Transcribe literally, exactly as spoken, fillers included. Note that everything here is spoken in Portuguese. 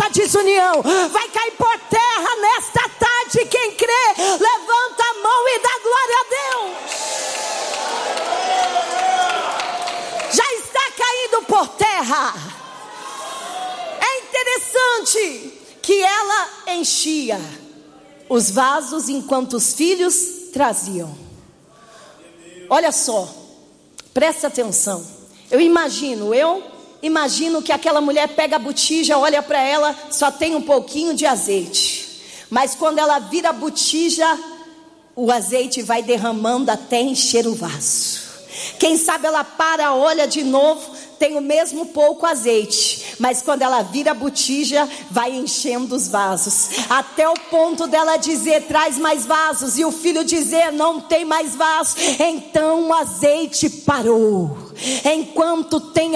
essa desunião. Vai cair por terra nesta tarde. Quem crê, levanta a mão e dá glória a Deus. Já está caído por terra. É interessante que ela enchia os vasos enquanto os filhos traziam. Olha só, presta atenção. Eu imagino, eu imagino que aquela mulher pega a botija, olha para ela, só tem um pouquinho de azeite. Mas quando ela vira a botija, o azeite vai derramando até encher o vaso. Quem sabe ela para, olha de novo, tem o mesmo pouco azeite, mas quando ela vira a botija, vai enchendo os vasos, até o ponto dela dizer: traz mais vasos, e o filho dizer: não tem mais vasos. Então o azeite parou. Enquanto tem